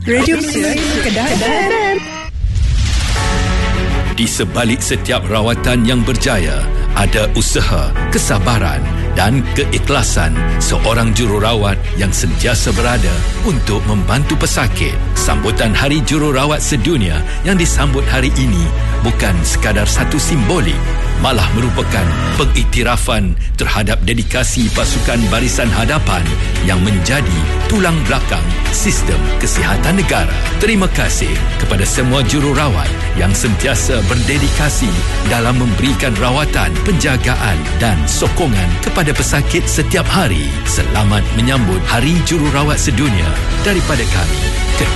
Radio Kedah FM. Di sebalik setiap rawatan yang berjaya, ada usaha, kesabaran dan keikhlasan seorang jururawat yang sentiasa berada untuk membantu pesakit. Sambutan Hari Jururawat Sedunia yang disambut hari ini bukan sekadar satu simbolik, malah merupakan pengiktirafan terhadap dedikasi pasukan barisan hadapan yang menjadi tulang belakang sistem kesihatan negara. Terima kasih kepada semua jururawat yang sentiasa berdedikasi dalam memberikan rawatan, penjagaan dan sokongan kepada pesakit setiap hari. Selamat menyambut Hari Jururawat Sedunia daripada kami.